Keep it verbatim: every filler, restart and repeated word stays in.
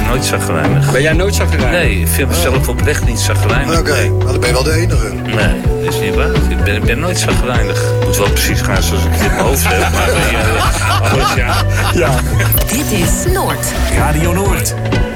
nooit chagrijnig. Ben jij nooit chagrijnig? Nee, ik vind mezelf oprecht niet chagrijnig. Oké, okay, maar dan ben je wel de enige. Nee, dat is niet waar. Ik ben, ik ben nooit chagrijnig. Het moet wel precies gaan zoals ik het in mijn hoofd heb. Maar uh, alles, ja. Ja. Dit is Noord. Radio Noord.